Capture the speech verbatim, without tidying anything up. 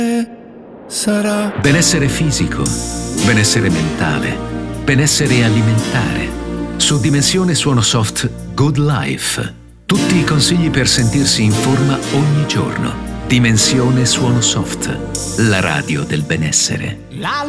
sarà. Benessere fisico, benessere mentale, benessere alimentare. Su Dimensione Suono Soft Good Life. Tutti i consigli per sentirsi in forma ogni giorno. Dimensione Suono Soft, la radio del benessere. La